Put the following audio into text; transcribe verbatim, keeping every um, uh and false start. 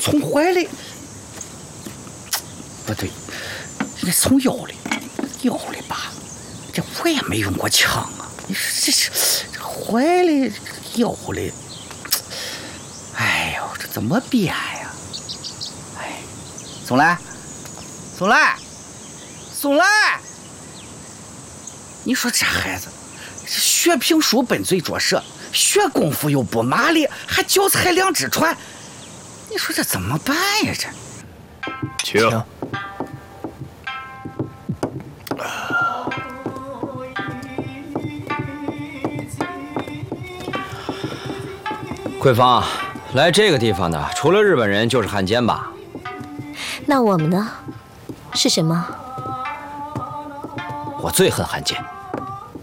从怀里，不对，应该从腰里，腰里吧。这我也没用过枪啊！你说这是这怀里腰里，哎呦，这怎么编呀？哎，松来，松来，松来！你说这孩子，这学评书笨嘴拙舌，学功夫又不麻利，还脚踩两只船，你说这怎么办呀？这， 请。 桂芳，来这个地方的除了日本人就是汉奸吧？ 那我们呢？是什么？ 我最恨汉奸。